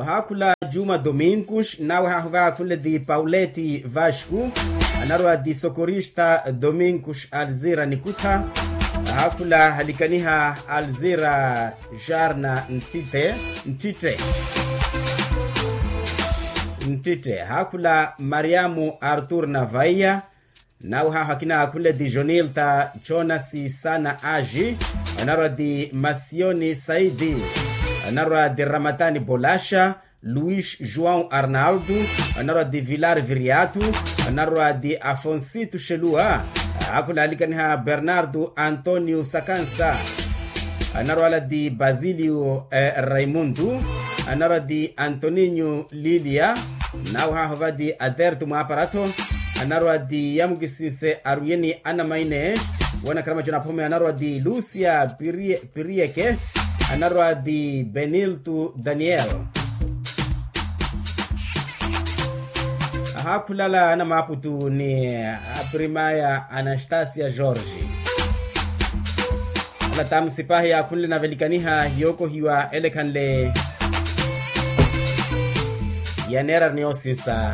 Hakula Juma Domingos, nawe hahuva kule di Pauleti Vasco, anarwa di Socorrista Domingos Alzira Nikuta, hakula halikaniha Alzira Jarna Ntite, hakula Mariamu Artur Navaia, nawe hakina kule di Jonilta Jonasi Sana Aji, anarwa di Masioni Saidi, anarwa de Ramatani Bolasha, Luis João Arnaldo, anarwa de Vilar Viriato, anarwa de Afonsito Shelua, hakuna alikaniha Bernardo Antonio Sakansa, anarwa de Basilio Raimundo, anarwa de Antoninho Lilia, nawa hava de Aderto Maaparato, anarwa de Yamgisise Aruyeni Anamainesh, wana karama jona pome anarwa de Lucia Pirieke, anarwa de Benilto Daniel. Hakulala na maputu ni Primaya Anastasia George. Ala tamsipahi ya kulle na velikaniha yoko hiwa elekanle yanera neosinsa.